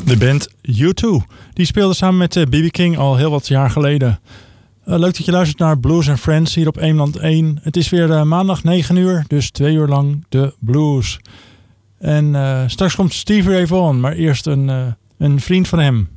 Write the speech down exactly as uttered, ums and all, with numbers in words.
De band U twee. Die speelde samen met B B King al heel wat jaar geleden. Uh, leuk dat je luistert naar Blues and Friends hier op Eemland één. Het is weer uh, maandag negen uur, dus twee uur lang de blues. En uh, straks komt Stevie Ray Vaughan, maar eerst een, uh, een vriend van hem.